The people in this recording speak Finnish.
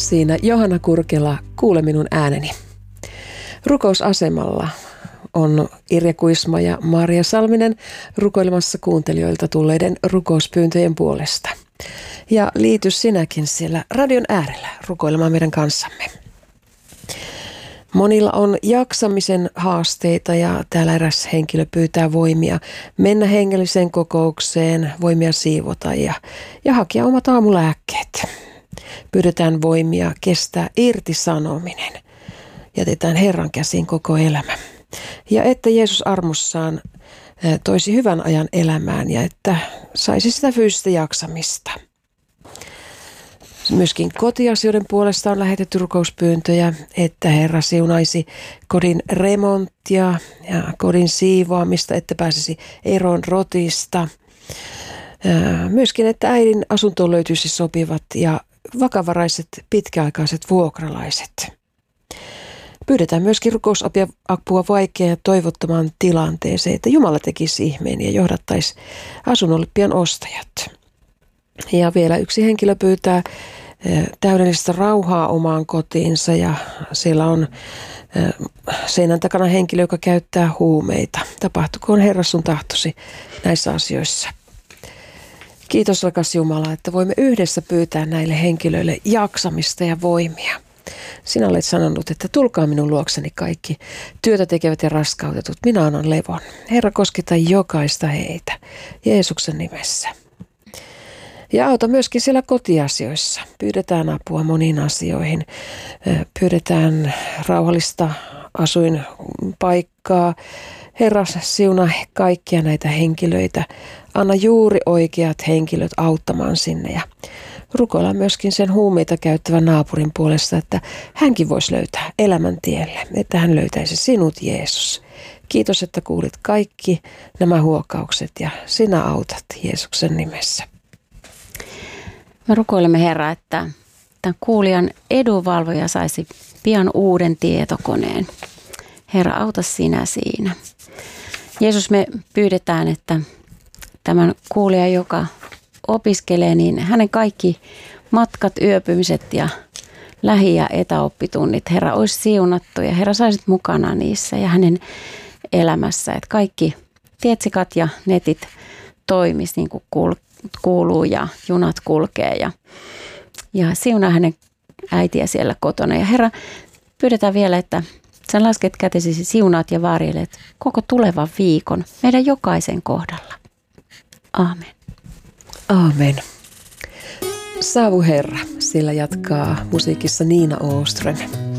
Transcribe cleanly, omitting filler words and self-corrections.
Siinä Johanna Kurkela, Kuule minun ääneni. Rukousasemalla on Irja Kuisma ja Maria Salminen rukoilemassa kuuntelijoilta tulleiden rukouspyyntöjen puolesta. Ja liity sinäkin siellä radion äärellä rukoilemaan meidän kanssamme. Monilla on jaksamisen haasteita ja täällä eräs henkilö pyytää voimia mennä hengelliseen kokoukseen, voimia siivota ja hakea omat aamulääkkeet. Pyydetään voimia kestää irtisanominen. Jätetään Herran käsiin koko elämä. Ja että Jeesus armossaan toisi hyvän ajan elämään ja että saisi sitä fyysistä jaksamista. Myöskin kotiasioiden puolesta on lähetetty rukouspyyntöjä, että Herra siunaisi kodin remonttia ja kodin siivoamista, että pääsisi eroon rotista. Myöskin, että äidin asuntoon löytyisi sopivat ja vakavaraiset pitkäaikaiset vuokralaiset. Pyydetään myöskin rukousapua vaikeaan ja toivottomaan tilanteeseen, että Jumala tekisi ihmeen ja johdattaisi asunnolle pian ostajat. Ja vielä yksi henkilö pyytää täydellistä rauhaa omaan kotiinsa ja siellä on seinän takana henkilö, joka käyttää huumeita. Tapahtukoon Herra sun tahtosi näissä asioissa. Kiitos rakas Jumala, että voimme yhdessä pyytää näille henkilöille jaksamista ja voimia. Sinä olet sanonut, että tulkaa minun luokseni kaikki työtä tekevät ja raskautetut. Minä annan levon. Herra, kosketa jokaista heitä Jeesuksen nimessä. Ja auta myöskin siellä kotiasioissa. Pyydetään apua moniin asioihin. Pyydetään rauhallista asuinpaikkaa. Herra, siunaa kaikkia näitä henkilöitä. Anna juuri oikeat henkilöt auttamaan sinne. Ja rukoillaan myöskin sen huumeita käyttävän naapurin puolesta, että hänkin voisi löytää elämän tielle. Että hän löytäisi sinut, Jeesus. Kiitos, että kuulit kaikki nämä huokaukset ja sinä autat Jeesuksen nimessä. Me rukoilemme, Herra, että tämän kuulijan edunvalvoja saisi pian uuden tietokoneen. Herra, auta sinä siinä. Jeesus, me pyydetään, että tämän kuulijan, joka opiskelee, niin hänen kaikki matkat, yöpymiset ja lähi- ja etäoppitunnit, Herra, olisi siunattu ja Herra, saisit mukana niissä ja hänen elämässä, että kaikki tietsikat ja netit toimisi niin kuin kuuluu ja junat kulkee ja siunaa hänen äitiä siellä kotona. Ja Herra, pyydetään vielä, että sä lasket kätesi, siunaat ja varjelet koko tulevan viikon meidän jokaisen kohdalla. Aamen. Aamen. Saavu Herra, sillä jatkaa musiikissa Niina Åström.